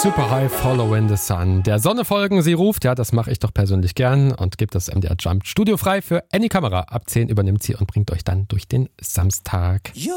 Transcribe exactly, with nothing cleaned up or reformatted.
Super High, Following the Sun. Der Sonne folgen, sie ruft. Ja, das mache ich doch persönlich gern und gebe das M D R Jump Studio frei für Any Kamera. Ab zehn übernimmt sie und bringt euch dann durch den Samstag.